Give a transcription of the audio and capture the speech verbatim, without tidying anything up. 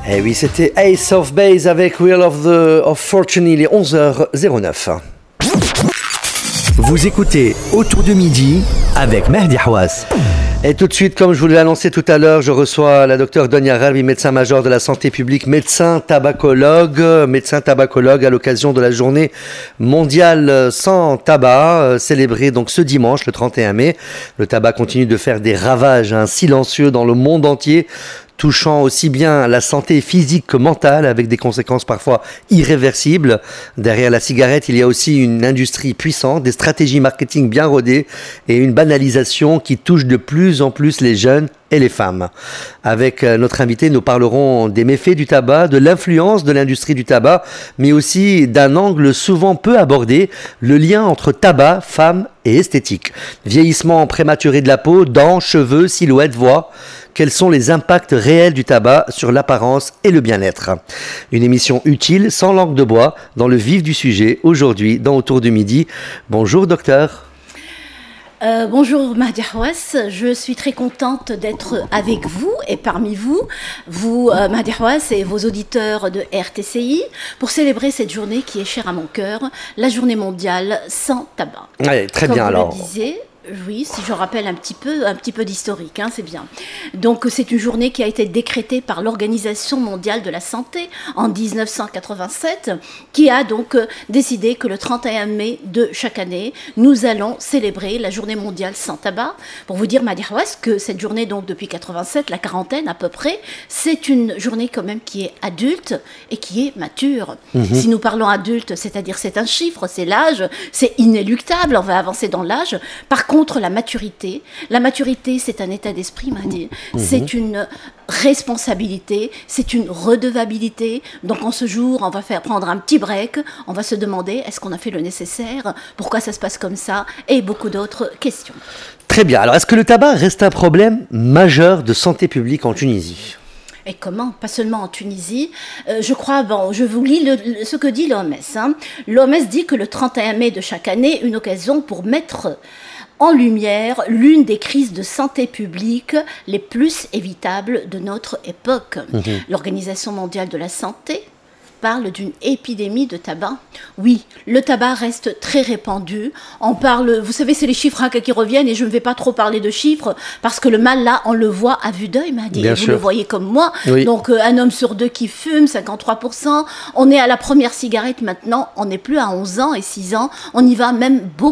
Eh oui, c'était Ace of Base avec Wheel of, the, of Fortune, il est onze heures zéro neuf. Vous écoutez Autour de midi avec Mehdi Hawass. Et tout de suite, comme je vous l'ai annoncé tout à l'heure, je reçois la docteure Donia Rabi, médecin-major de la santé publique, médecin tabacologue, médecin tabacologue à l'occasion de la journée mondiale sans tabac, euh, célébrée donc ce dimanche, le trente et un mai. Le tabac continue de faire des ravages hein, silencieux dans le monde entier, touchant aussi bien la santé physique que mentale, avec des conséquences parfois irréversibles. Derrière la cigarette, il y a aussi une industrie puissante, des stratégies marketing bien rodées et une banalisation qui touche de plus en plus les jeunes et les femmes. Avec notre invité, nous parlerons des méfaits du tabac, de l'influence de l'industrie du tabac, mais aussi d'un angle souvent peu abordé, le lien entre tabac, femmes et esthétique. Vieillissement prématuré de la peau, dents, cheveux, silhouette, voix. Quels sont les impacts réels du tabac sur l'apparence et le bien-être? Une émission utile, sans langue de bois, dans le vif du sujet, aujourd'hui, dans Autour du midi. Bonjour docteur. Euh, bonjour Mehdi Hawass, je suis très contente d'être avec vous et parmi vous, vous euh, Mehdi Hawass et vos auditeurs de R T C I, pour célébrer cette journée qui est chère à mon cœur, la journée mondiale sans tabac. Ouais, très Comme bien vous alors. Le disiez, oui, si je rappelle un petit peu, un petit peu d'historique, hein, c'est bien. Donc c'est une journée qui a été décrétée par l'Organisation mondiale de la santé en dix-neuf cent quatre-vingt-sept, qui a donc euh, décidé que le trente et un mai de chaque année, nous allons célébrer la journée mondiale sans tabac. Pour vous dire, Mehdi Hawass, que cette journée, donc depuis quatre-vingt-sept, la quarantaine à peu près, c'est une journée quand même qui est adulte et qui est mature. Mmh. Si nous parlons adulte, c'est-à-dire c'est un chiffre, c'est l'âge, c'est inéluctable, on va avancer dans l'âge. Par contre, la maturité, la maturité, c'est un état d'esprit, m'a dit. Mmh. C'est une responsabilité, c'est une redevabilité. Donc, en ce jour, on va faire prendre un petit break. On va se demander, est-ce qu'on a fait le nécessaire? Pourquoi ça se passe comme ça? Et beaucoup d'autres questions. Très bien. Alors, est-ce que le tabac reste un problème majeur de santé publique en Tunisie? Et comment? Pas seulement en Tunisie. Euh, je crois, bon, je vous lis le, le, ce que dit l'O M S. Hein. L'O M S dit que le trente et un mai de chaque année, une occasion pour mettre en lumière l'une des crises de santé publique les plus évitables de notre époque. Mmh. L'Organisation mondiale de la santé parle d'une épidémie de tabac. Oui, le tabac reste très répandu. On parle, vous savez, c'est les chiffres hein, qui reviennent et je ne vais pas trop parler de chiffres parce que le mal là, on le voit à vue d'œil, m'a dit. Vous sûr. Le voyez comme moi. Oui. Donc euh, un homme sur deux qui fume, cinquante-trois pour cent. On est à la première cigarette maintenant. On n'est plus à onze ans et six ans. On y va même beaucoup